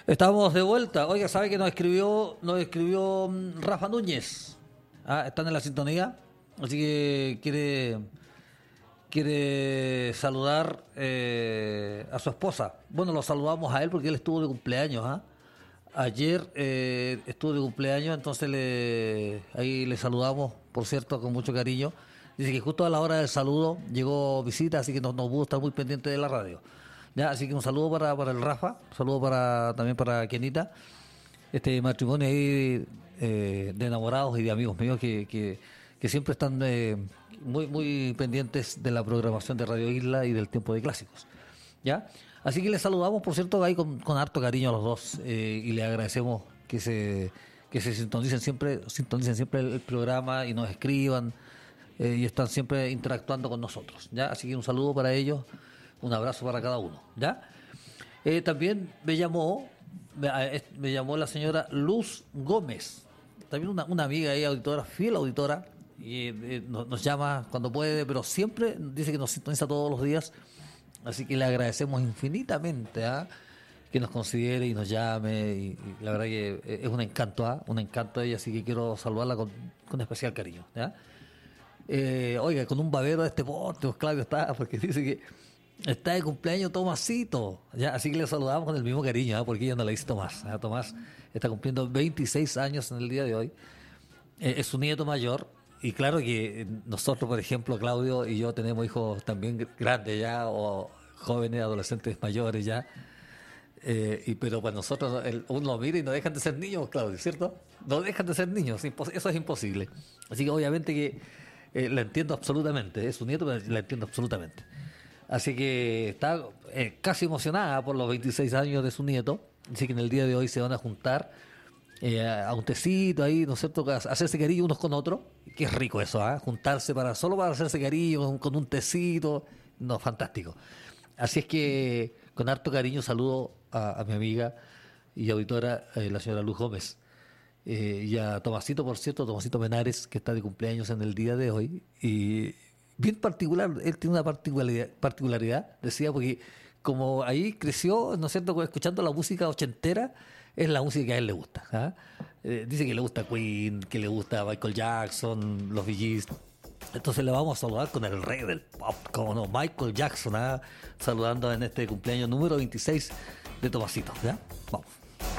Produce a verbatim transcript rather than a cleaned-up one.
Estamos de vuelta. Oiga, ¿sabe que nos escribió, nos escribió mm, Rafa Núñez? Ah, están en la sintonía, así que quiere, quiere saludar eh, a su esposa. Bueno, lo saludamos a él porque él estuvo de cumpleaños, ¿ah? Ayer eh, estuvo de cumpleaños, entonces le, ahí le saludamos, por cierto, con mucho cariño. Dice que justo a la hora del saludo llegó visita, así que no, no pudo estar muy pendiente de la radio. Ya, así que un saludo para, para el Rafa, un saludo para también para Kenita, este matrimonio ahí eh, de enamorados y de amigos míos que, que, que siempre están eh, muy muy pendientes de la programación de Radio Isla y del tiempo de clásicos. ¿Ya? Así que les saludamos, por cierto, ahí con, con harto cariño a los dos eh, y les agradecemos que se que se sintonicen siempre, sintonicen siempre el, el programa y nos escriban eh, y están siempre interactuando con nosotros. ¿Ya? Así que un saludo para ellos. Un abrazo para cada uno, ¿ya? Eh, también me llamó, me, me llamó la señora Luz Gómez, también una, una amiga ahí, auditora, fiel auditora, y eh, nos, nos llama cuando puede, pero siempre dice que nos sintoniza todos los días, así que le agradecemos infinitamente, ¿ah? Que nos considere y nos llame, y, y la verdad que es un encanto, ¿ah? Un encanto a ella, así que quiero saludarla con, con especial cariño, ¿ya? Eh, oiga, con un babero de este porte, pues Claudio está, porque dice que está de cumpleaños Tomasito, ya, así que le saludamos con el mismo cariño, ¿eh? Porque ella no le dice Tomás. ¿eh? Tomás está cumpliendo veintiséis años en el día de hoy. Eh, es su nieto mayor. Y claro que nosotros, por ejemplo, Claudio y yo tenemos hijos también grandes ya, o jóvenes, adolescentes mayores ya. Eh, y, pero para nosotros, el, uno mira y no dejan de ser niños, Claudio, ¿cierto? No dejan de ser niños, eso es imposible. Así que obviamente que eh, la entiendo absolutamente, es su nieto, pero la entiendo absolutamente. Así que está eh, casi emocionada por los veintiséis años de su nieto. Así que en el día de hoy se van a juntar eh, a un tecito ahí, ¿no es cierto? A hacerse cariño unos con otros. Qué es rico eso, ¿ah? ¿eh? Juntarse para solo para hacerse cariño con, con un tecito. No, fantástico. Así es que con harto cariño saludo a, a mi amiga y auditora, eh, la señora Luz Gómez. Eh, y a Tomasito, por cierto, Tomasito Menares, que está de cumpleaños en el día de hoy. Y bien particular, él tiene una particularidad, particularidad, decía, porque como ahí creció, ¿no es cierto?, escuchando la música ochentera, es la música que a él le gusta. ¿ah? Eh, dice que le gusta Queen, que le gusta Michael Jackson, los Bee Gees. Entonces le vamos a saludar con el rey del pop, como no, Michael Jackson, ¿ah? Saludando en este cumpleaños número veintiséis de Tomasito. ¿ya? Vamos.